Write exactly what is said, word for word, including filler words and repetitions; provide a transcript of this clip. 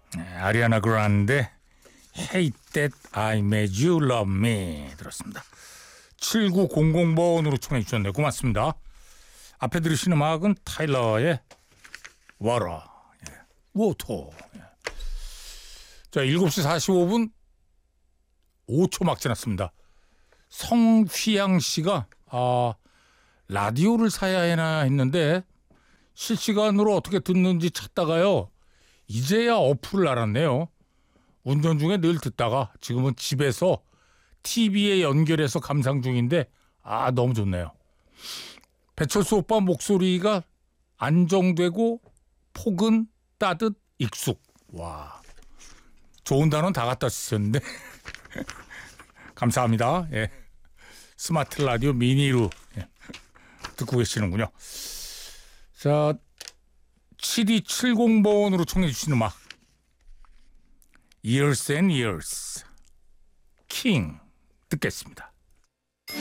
아리아나 그란데 Hate That I Made You Love Me 들었습니다. 칠구공공 번으로 청해 주셨네요. 고맙습니다. 앞에 들으신 음악은 타일러의 워터. 예. 워터. 예. 자, 일곱 시 사십오 분 오 초 막 지났습니다. 성휘양 씨가 아, 라디오를 사야 하나 했는데 실시간으로 어떻게 듣는지 찾다가요. 이제야 어플을 알았네요. 운전 중에 늘 듣다가 지금은 집에서 티비에 연결해서 감상 중인데 아 너무 좋네요. 배철수 오빠 목소리가 안정되고 폭은 따뜻 익숙. 와 좋은 단어는 다 갖다 쓰셨는데 감사합니다. 예. 스마트 라디오 미니로 예. 듣고 계시는군요. 자 칠이칠공 번으로 청해 주신 음악 Years and Years King 듣겠습니다.